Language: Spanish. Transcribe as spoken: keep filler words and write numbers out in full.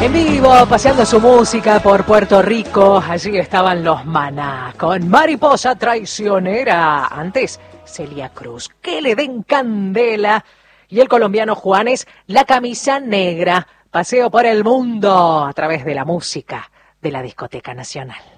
En vivo, paseando su música por Puerto Rico, allí estaban los Maná, con Mariposa Traicionera. Antes, Celia Cruz, que le den candela. Y el colombiano Juanes, La Camisa Negra. Paseo por el mundo a través de la música de la Discoteca Nacional.